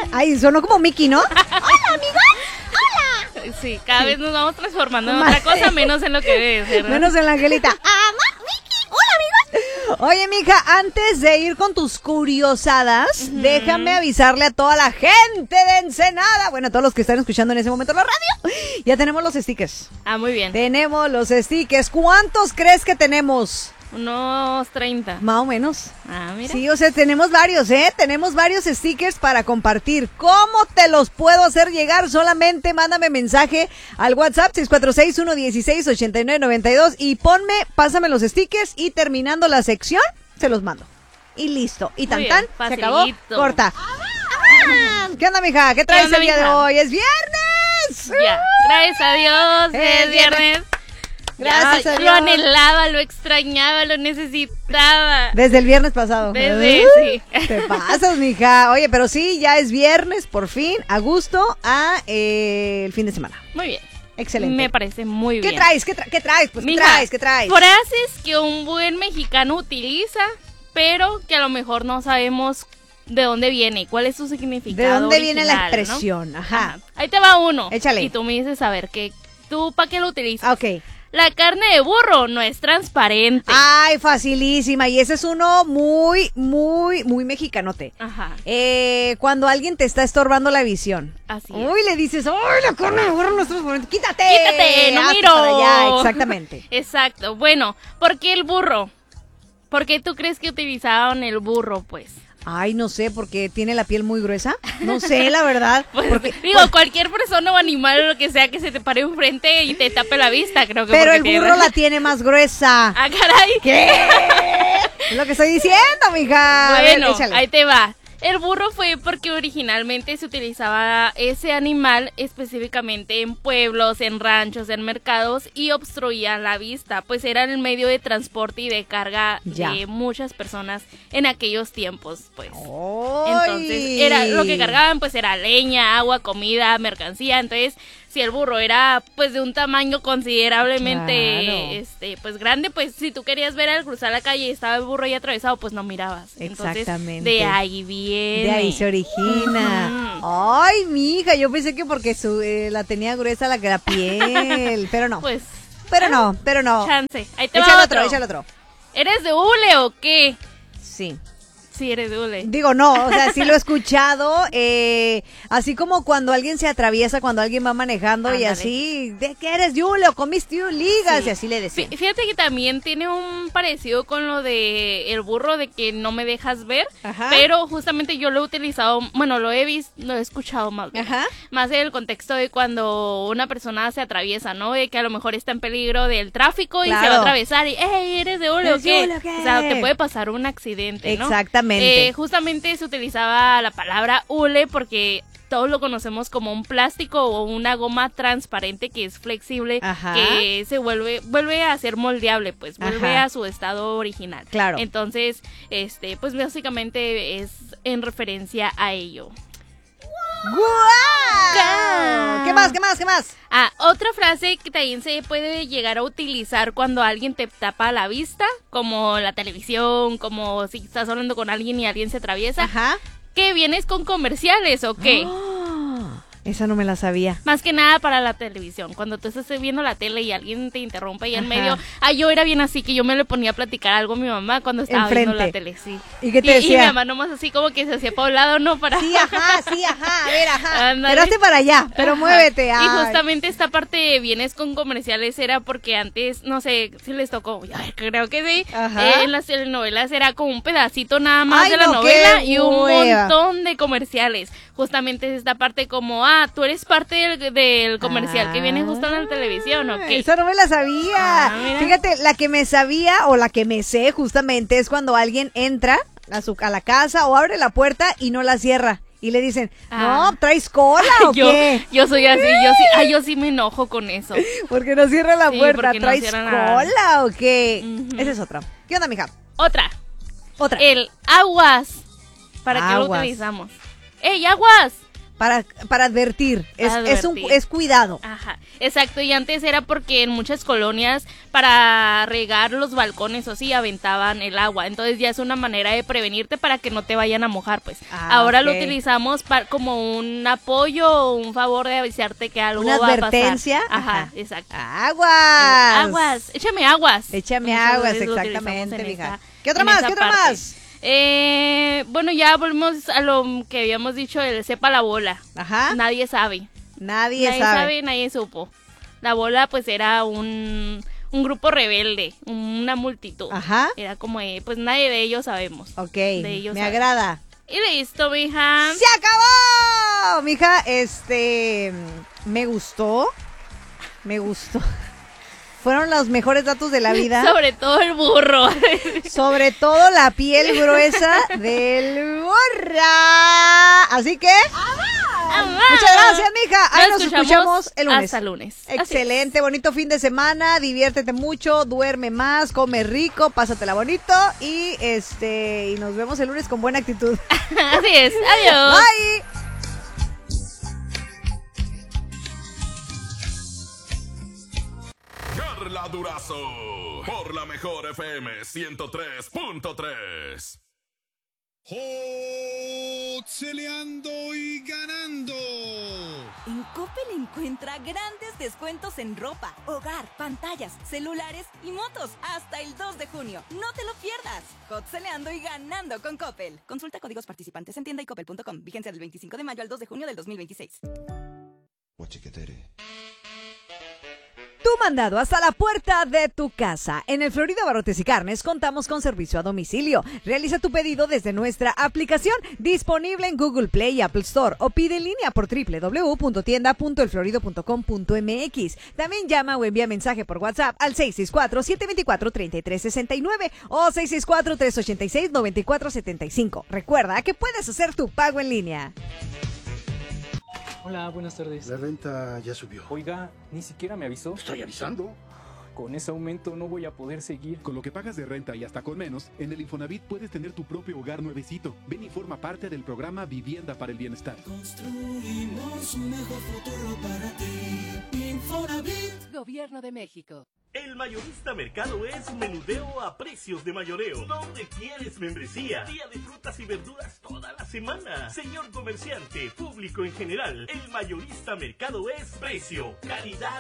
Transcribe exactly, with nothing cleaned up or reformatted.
Ay, sonó como Mickey, ¿no? Hola, amigos. Hola. Sí, cada sí. vez nos vamos transformando en otra cosa, menos en lo que debe ser, ¿no? Menos en la Angelita. ¡Ama, Mickey! ¡Hola, amigos! Oye, mija, antes de ir con tus curiosadas, uh-huh. déjame avisarle a toda la gente de Ensenada, bueno, a todos los que están escuchando en ese momento la radio, ya tenemos los stickers. Ah, muy bien. Tenemos los stickers. ¿Cuántos crees que tenemos? Unos treinta. Más o menos. Ah, mira. Sí, o sea, tenemos varios, ¿eh? Tenemos varios stickers para compartir. ¿Cómo te los puedo hacer llegar? Solamente mándame mensaje al WhatsApp seis cuatro seis, uno uno seis, ocho nueve nueve dos y ponme, pásame los stickers y terminando la sección, se los mando. Y listo. Y tan tan, se acabó, corta. Ah, ¿qué onda, mija? ¿Qué traes ¿Qué onda, el día mija? de hoy? ¡Es viernes! Ya, gracias a Dios, es, es viernes. viernes. Gracias ya, a Dios. Lo anhelaba, lo extrañaba, lo necesitaba. Desde el viernes pasado. Desde, uh, sí. Te pasas, mija. Oye, pero sí, ya es viernes, por fin, a gusto, a eh, el fin de semana. Muy bien. Excelente. Me parece muy bien. ¿Qué traes? ¿Qué, tra- qué traes? Pues, Mija, ¿qué traes? ¿Qué traes? Frases que un buen mexicano utiliza, pero que a lo mejor no sabemos de dónde viene, cuál es su significado ¿De dónde original, viene la expresión? ¿No? Ajá. Ajá. Ahí te va uno. Échale. Y tú me dices, a ver, ¿qué, ¿tú para qué lo utilizas? Ah, ok. La carne de burro no es transparente. Ay, facilísima. Y ese es uno muy, muy, muy mexicanote. Ajá. Eh, cuando alguien te está estorbando la visión. Así es. Uy, le dices, ¡ay, la carne de burro no es transparente! ¡Quítate! ¡Quítate! ¡No Hazte miro! para allá. Exactamente. Exacto. Bueno, ¿por qué el burro? ¿Por qué tú crees que utilizaban el burro, pues? Ay, no sé, porque tiene la piel muy gruesa. No sé, la verdad. Pues, porque, digo, pues, cualquier persona o animal o lo que sea que se te pare enfrente y te tape la vista, creo que. Pero el tiene... burro la tiene más gruesa. ¡Ah, caray! ¿Qué? Es lo que estoy diciendo, mija. Bueno, A ver, ahí te va. El burro fue porque originalmente se utilizaba ese animal específicamente en pueblos, en ranchos, en mercados y obstruía la vista, pues era el medio de transporte y de carga ya. de muchas personas en aquellos tiempos, pues. ¡Ay! Entonces, era lo que cargaban, pues era leña, agua, comida, mercancía. Entonces, si el burro era pues de un tamaño considerablemente claro. este pues grande, pues si tú querías ver al cruzar la calle y estaba el burro ahí atravesado, pues no mirabas. Entonces, exactamente. de ahí viene. De ahí se origina. Uh-huh. Ay, mija, yo pensé que porque su, eh, la tenía gruesa la, la piel, pero no. Pues. Pero no, pero no. Chance. Ahí te échale va otro, otro. échale otro. ¿Eres de hule o qué? Sí. Sí, eres de hule. Digo, no, o sea, sí lo he escuchado, eh, así como cuando alguien se atraviesa, cuando alguien va manejando Ándale. y así, ¿de qué eres de hule o comiste ligas? Sí. Y así le decían. Fíjate que también tiene un parecido con lo de el burro, de que no me dejas ver, Ajá. pero justamente yo lo he utilizado, bueno, lo he visto, lo he escuchado más bien, Ajá. más en el contexto de cuando una persona se atraviesa, ¿no? De que a lo mejor está en peligro del tráfico claro. y se va a atravesar y, hey, ¿eres de hule o qué? ¿qué? O sea, te puede pasar un accidente, ¿no? Exactamente. Eh, justamente se utilizaba la palabra hule porque todos lo conocemos como un plástico o una goma transparente que es flexible, Ajá. que se vuelve vuelve a ser moldeable, pues vuelve Ajá. a su estado original. Claro. Entonces, este, pues básicamente es en referencia a ello. ¡Guau! ¿Qué más? ¿Qué más? ¿Qué más? Ah, otra frase que también se puede llegar a utilizar cuando alguien te tapa la vista, como la televisión, como si estás hablando con alguien y alguien se atraviesa. Ajá. ¿Que vienes con comerciales o qué? Oh, esa no me la sabía. Más que nada para la televisión. Cuando tú estás viendo la tele y alguien te interrumpe ahí en medio. Ah, yo era bien así que yo me le ponía a platicar algo a mi mamá cuando estaba Enfrente. viendo la tele, sí. ¿Y qué te y, decía? Y mi mamá nomás así como que se hacía para un lado, ¿no? Para... Sí, ajá, sí, ajá. A ver, ajá. Ándale. Pero hazte para allá, pero Ajá. muévete. Ay. Y justamente esta parte de vienes con comerciales era porque antes, no sé si les tocó, ay, creo que sí, eh, en las telenovelas era como un pedacito nada más ay, de la no, novela y un hueva. montón de comerciales. Justamente es esta parte como, ah, tú eres parte del, del comercial ah, que viene justo en la televisión, ¿ok? Esa no me la sabía. Ah, fíjate, la que me sabía o la que me sé justamente es cuando alguien entra a, su, a la casa o abre la puerta y no la cierra. Y le dicen, ah. no, ¿traes cola o yo, qué? Yo soy así, yo sí, ay, yo sí me enojo con eso. Porque no cierra la sí, puerta, ¿traes no cola nada. o qué? Uh-huh. Esa es otra. ¿Qué onda, mija? Otra. Otra. El aguas. ¿Para aguas. qué lo utilizamos? ¡Ey, aguas! Para, para advertir, es, Para es, un, advertir. es cuidado. Ajá, exacto, y antes era porque en muchas colonias para regar los balcones o sí aventaban el agua, entonces ya es una manera de prevenirte para que no te vayan a mojar, pues. Ah, ahora ok. lo utilizamos para, como un apoyo o un favor de avisarte que algo Una va a pasar. advertencia. Ajá, Ajá. exacto. Aguas. Aguas, échame aguas. Échame Muchas aguas, veces lo exactamente, utilizamos en mija. esa- ¿Qué otra en más? esa ¿Qué otra parte. más? Eh, bueno, ya volvemos a lo que habíamos dicho, el sepa la bola. Ajá. Nadie sabe. Nadie, Nadie sabe. sabe, nadie supo. La bola pues era un, un grupo rebelde, una multitud. Ajá. Era como, de, pues nadie de ellos sabemos. Ok, De ellos me sabe. agrada. Y listo, mija. ¡Se acabó! Mija, este, me gustó, me gustó. Fueron los mejores datos de la vida. Sobre todo el burro. Sobre todo la piel gruesa del burra. Así que, muchas gracias, mija. Ahí nos escuchamos el lunes. Hasta lunes. Así Excelente, bonito fin de semana, diviértete mucho, duerme más, come rico, pásatela bonito y este y nos vemos el lunes con buena actitud. es. Así es. Adiós. Bye. Carla Durazo, por la mejor F M ciento tres punto tres. Celeando y ganando. En Coppel encuentra grandes descuentos en ropa, hogar, pantallas, celulares y motos hasta el dos de junio. No te lo pierdas. Celeando y ganando con Coppel. Consulta códigos participantes en tienda y coppel punto com. Vigencia del veinticinco de mayo al dos de junio del dos mil veintiséis. Tu mandado hasta la puerta de tu casa. En el Florida Barrotes y Carnes contamos con servicio a domicilio. Realiza tu pedido desde nuestra aplicación disponible en Google Play y Apple Store o pide en línea por doble u doble u doble u punto tienda punto el florido punto com punto m x. También llama o envía mensaje por WhatsApp al seis seis cuatro, siete dos cuatro, tres tres seis nueve o seis seis cuatro, tres ocho seis, nueve cuatro siete cinco. Recuerda que puedes hacer tu pago en línea. Hola, buenas tardes. La renta ya subió. Oiga, ni siquiera me avisó. Estoy avisando. Con ese aumento no voy a poder seguir. Con lo que pagas de renta y hasta con menos, en el Infonavit puedes tener tu propio hogar nuevecito. Ven y forma parte del programa Vivienda para el Bienestar. Construimos un mejor futuro para ti. Infonavit. Gobierno de México. El Mayorista Mercado es menudeo a precios de mayoreo. ¿Dónde quieres membresía? Día de frutas y verduras toda la semana. Señor comerciante, público en general, el Mayorista Mercado es precio, calidad